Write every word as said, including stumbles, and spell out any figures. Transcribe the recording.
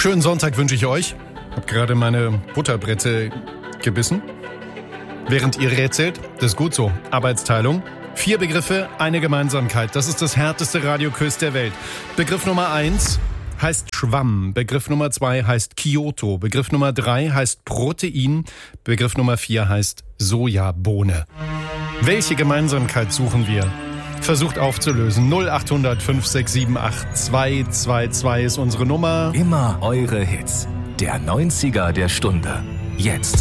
Schönen Sonntag wünsche ich euch. Hab gerade meine Butterbrette gebissen. Während ihr rätselt, das ist gut so. Arbeitsteilung. Vier Begriffe, eine Gemeinsamkeit. Das ist das härteste Radioquiz der Welt. Begriff Nummer eins heißt Schwamm. Begriff Nummer zwei heißt Kyoto. Begriff Nummer drei heißt Protein. Begriff Nummer vier heißt Sojabohne. Welche Gemeinsamkeit suchen wir? Versucht aufzulösen. null acht hundert fünf sechs sieben acht zwei zwei zwei ist unsere Nummer. Immer eure Hits. Der neunziger der Stunde. Jetzt.